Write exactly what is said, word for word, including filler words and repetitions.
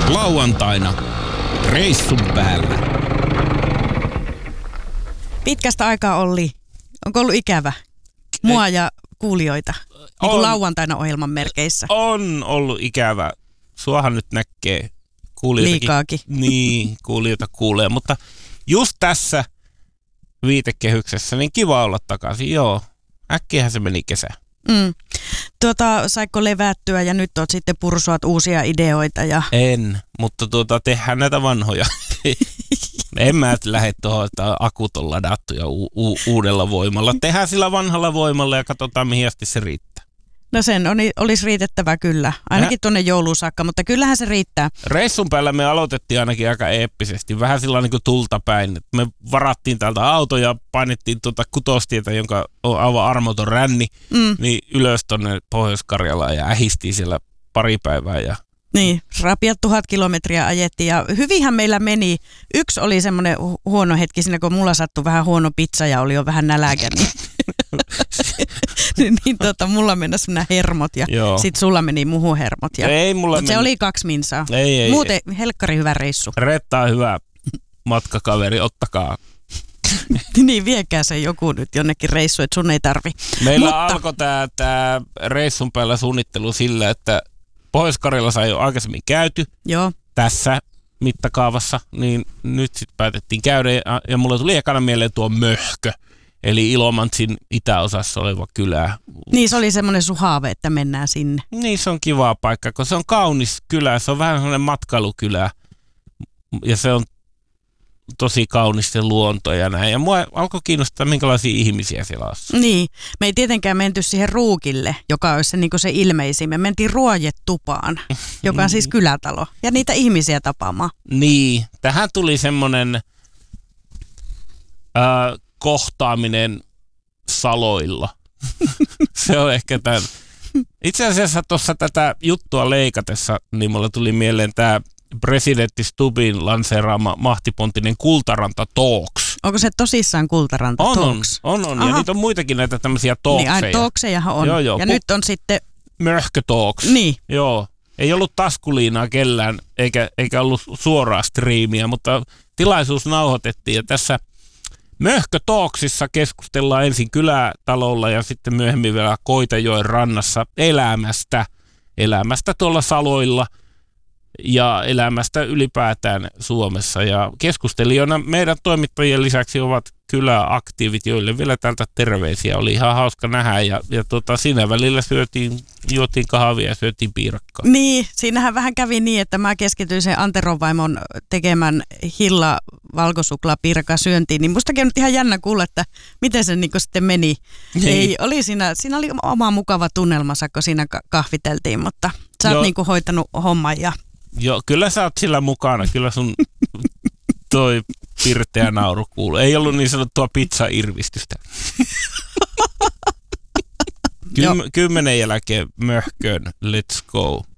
Lauantaina reissun päällä. Pitkästä aikaa Olli. Onko ollut ikävä? Mua ja kuulijoita. Niin kuin lauantaina ohjelman merkeissä. On ollut ikävä. Suohan nyt näkee kuulijoitakin. Liikaakin. Niin, kuulijoita kuulee. Mutta just tässä viitekehyksessä, niin kiva olla takaisin. Joo, äkkiähän se meni kesä. Mm. Tuota, saiko levättyä ja nyt oot sitten pursuat uusia ideoita? Ja... En, mutta tuota, tehdään näitä vanhoja. En mä lähde tuohon, että akut on ladattu ja u- u- uudella voimalla. Tehdään sillä vanhalla voimalla ja katsotaan, mihin asti se riittää. No sen on, olisi riitettävä kyllä, ainakin tuonne jouluun saakka, mutta kyllähän se riittää. Reissun päällä me aloitettiin ainakin aika eeppisesti, vähän sillä niin kuin tulta päin. Me varattiin täältä auto ja painettiin tuota kutostietä, jonka on aivan armoton ränni, mm. niin ylös tuonne Pohjois-Karjalaan ja ähistiin siellä pari päivää. Ja... Niin, rapiat tuhat kilometriä ajettiin ja hyvinhän meillä meni. Yksi oli semmoinen hu- huono hetki siinä, kun mulla sattui vähän huono pizza ja oli jo vähän nälkä, niin, niin tota, mulla meni semmoinen hermot ja Joo. sit sulla meni muuhun hermot. Ja, ei mulla mutta se oli kaksi minsaa. Ei, ei, Muuten ei. Helkkari hyvä reissu. Retta on hyvä matkakaveri, ottakaa. Niin, viekää se joku nyt jonnekin reissu, että sun ei tarvi. Meillä mutta... alkoi tämä tää reissun päällä suunnittelu sillä, että Pohjois-Karjalassa ei ole aikaisemmin käyty Joo. tässä mittakaavassa, niin nyt sitten päätettiin käydä ja, ja mulle tuli ekana mieleen tuo Möhkö, eli Ilomantsin itäosassa oleva kylä. Niin, se oli semmoinen sun haave, että mennään sinne. Niin, se on kiva paikka, kun se on kaunis kylä, se on vähän semmoinen matkailukylä ja se on tosi kaunis se luonto ja näin. Ja mua alkoi kiinnostaa, minkälaisia ihmisiä siellä on. Niin, me ei tietenkään menty siihen Ruukille, joka olisi se, niin kuin se ilmeisin. Me mentiin Ruojetupaan, joka on siis kylätalo, ja niitä ihmisiä tapaamaan. Niin, tähän tuli semmoinen äh, kohtaaminen saloilla. Se on ehkä tämän. Itse asiassa tuossa tätä juttua leikatessa, niin mulle tuli mieleen tämä presidentti Stubbin lanseeraama mahtipontinen Kultaranta Talks. Onko se tosissaan Kultaranta on, Talks? On, on, on. Ja niitä on muitakin näitä tämmöisiä talkseja. Niin, talksejahan on. Joo, joo. Ja Pu- nyt on sitten... Möhkö Talks. Niin. Joo. Ei ollut taskuliinaa kellään, eikä, eikä ollut suoraa striimiä, mutta tilaisuus nauhoitettiin. Ja tässä Möhkö Talksissa keskustellaan ensin kylätalolla ja sitten myöhemmin vielä Koitajoen rannassa elämästä. Elämästä tuolla saloilla. Ja elämästä ylipäätään Suomessa. Ja keskustelijoina meidän toimittajien lisäksi ovat kyläaktiivit, joille vielä täältä terveisiä. Oli ihan hauska nähdä ja, ja tota, siinä välillä syötiin, juotiin kahvia ja syötiin piirakkaa. Niin, siinähän vähän kävi niin, että mä keskityin sen Anteron vaimon tekemän hilla valkosuklaapiirakan syöntiin, niin mustakin on nyt ihan jännä kuulla, että miten se niin sitten meni. Niin. Ei, oli siinä, siinä oli oma mukava tunnelmansa, kun siinä kahviteltiin, mutta sä oot niin kuin hoitanut homman ja... Joo, kyllä sä oot sillä mukana. Kyllä sun toi pirteä nauru kuuluu. Ei ollut niin sanottua pizza-irvistystä. Kym- kymmenen jälkeen Möhköön, let's go.